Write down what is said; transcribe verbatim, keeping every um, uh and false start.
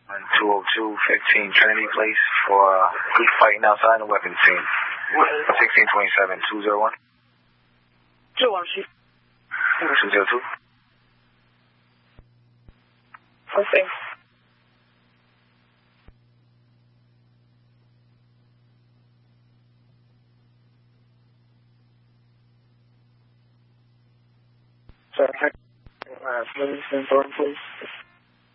two oh two, fifteen Trinity Place for uh, police fighting outside the weapons scene. sixteen twenty-seven, two oh one. two oh one, Chief. two oh two. Okay. Sorry, uh, Livingston, Thornton, please.